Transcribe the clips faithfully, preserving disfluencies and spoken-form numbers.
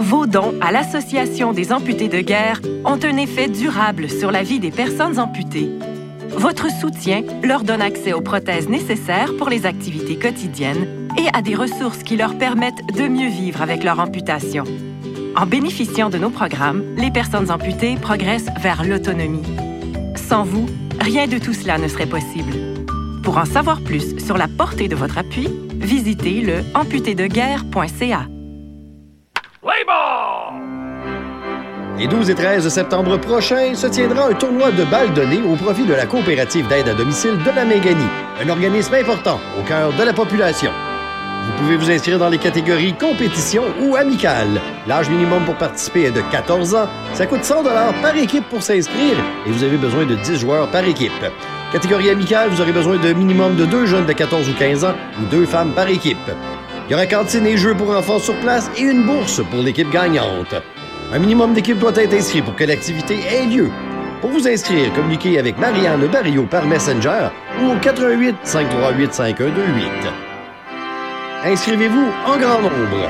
Vos dons à l'Association des amputés de guerre ont un effet durable sur la vie des personnes amputées. Votre soutien leur donne accès aux prothèses nécessaires pour les activités quotidiennes et à des ressources qui leur permettent de mieux vivre avec leur amputation. En bénéficiant de nos programmes, les personnes amputées progressent vers l'autonomie. Sans vous, rien de tout cela ne serait possible. Pour en savoir plus sur la portée de votre appui, visitez le amputé de guerre point c a. Les douze et treize septembre prochains se tiendra un tournoi de balles données au profit de la coopérative d'aide à domicile de la Minganie, un organisme important au cœur de la population. Vous pouvez vous inscrire dans les catégories compétition ou amicale. L'âge minimum pour participer est de quatorze ans. Ça coûte cent dollars par équipe pour s'inscrire et vous avez besoin de dix joueurs par équipe. Catégorie amicale, vous aurez besoin de minimum de deux jeunes de quatorze ou quinze ans ou deux femmes par équipe. Il y aura cantine et jeux pour enfants sur place et une bourse pour l'équipe gagnante. Un minimum d'équipe doit être inscrit pour que l'activité ait lieu. Pour vous inscrire, communiquez avec Marianne Barrio par Messenger ou au quatre un huit, cinq trois huit, cinq un deux huit. Inscrivez-vous en grand nombre.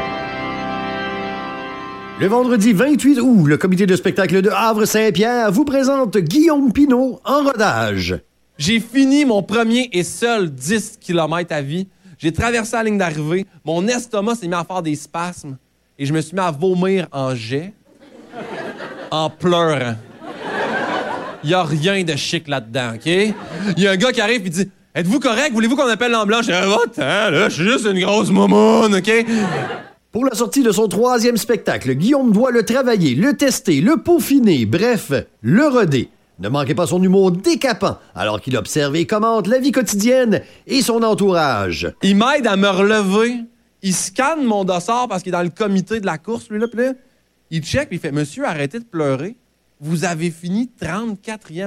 Le vendredi vingt-huit août, le comité de spectacle de Havre-Saint-Pierre vous présente Guillaume Pinault en rodage. J'ai fini mon premier et seul dix kilomètres à vie. J'ai traversé la ligne d'arrivée. Mon estomac s'est mis à faire des spasmes. Et je me suis mis à vomir en jet, en pleurant. Il n'y a rien de chic là-dedans, OK? Il y a un gars qui arrive et dit « Êtes-vous correct? Voulez-vous qu'on appelle l'ambulance? » Je dis « Va-t'en, là, je suis juste une grosse momoune, OK? » Pour la sortie de son troisième spectacle, Guillaume doit le travailler, le tester, le peaufiner, bref, le roder. Ne manquez pas son humour décapant alors qu'il observe et commente la vie quotidienne et son entourage. Il m'aide à me relever. Il scanne mon dossard parce qu'il est dans le comité de la course, lui, là. Puis là, il check puis il fait « Monsieur, arrêtez de pleurer. Vous avez fini trente-quatrième. »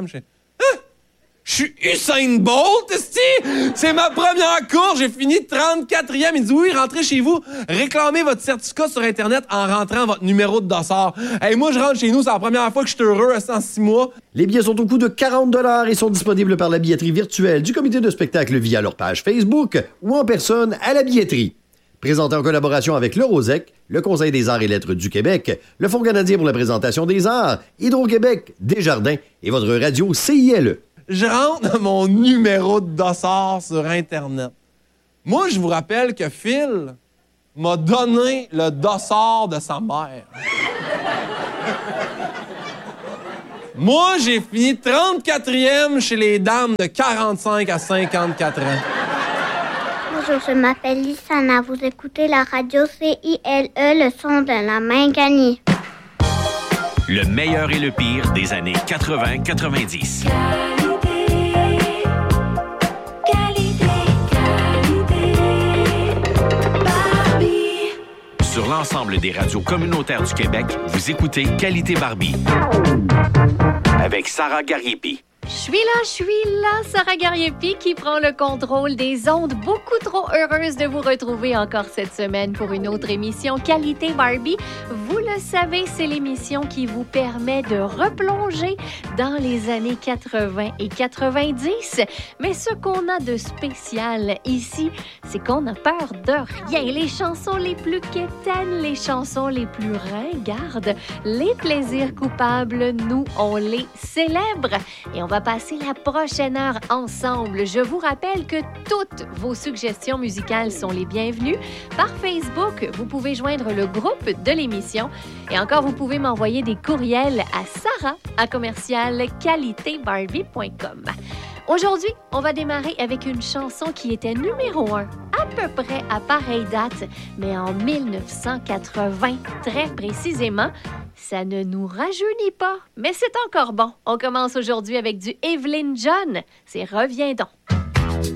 Je fais « Hein? Je suis Usain Bolt, esti! C'est ma première course. J'ai fini trente-quatrième. » Il dit « Oui, rentrez chez vous. Réclamez votre certificat sur Internet en rentrant votre numéro de dossard. » Hey, moi, je rentre chez nous. C'est la première fois que je suis heureux en six mois. Les billets sont au coût de quarante dollars et sont disponibles par la billetterie virtuelle du comité de spectacle via leur page Facebook ou en personne à la billetterie. Présenté en collaboration avec le Rosec, le Conseil des arts et lettres du Québec, le Fonds canadien pour la présentation des arts, Hydro-Québec, Desjardins et votre radio C I L E. Je rentre mon numéro de dossard sur Internet. Moi, je vous rappelle que Phil m'a donné le dossard de sa mère. Moi, j'ai fini trente-quatrième chez les dames de quarante-cinq à cinquante-quatre ans. Bonjour, je m'appelle Lissana. Vous écoutez la radio C I L E, le son de la Minganie. Le meilleur et le pire des années quatre-vingts quatre-vingt-dix. Sur l'ensemble des radios communautaires du Québec, vous écoutez Qualité Barbie. Avec Sarah Gariepi. Je suis là, je suis là, Sarah Gariepi qui prend le contrôle des ondes. Beaucoup trop heureuse de vous retrouver encore cette semaine pour une autre émission Qualité Barbie. Vous le savez, c'est l'émission qui vous permet de replonger dans les années quatre-vingts et quatre-vingt-dix. Mais ce qu'on a de spécial ici, c'est qu'on a peur de rien. Les chansons les plus quétaines, les chansons les plus ringardes, les plaisirs coupables, nous, on les célèbre. Et on va passer la prochaine heure ensemble. Je vous rappelle que toutes vos suggestions musicales sont les bienvenues. Par Facebook, vous pouvez joindre le groupe de l'émission. Et encore, vous pouvez m'envoyer des courriels à Sarah à commercial qualité barbie point com. Aujourd'hui, on va démarrer avec une chanson qui était numéro un à peu près à pareille date, mais en dix-neuf cent quatre-vingts, très précisément. Ça ne nous rajeunit pas, mais c'est encore bon. On commence aujourd'hui avec du Evelyn John. C'est Reviens donc.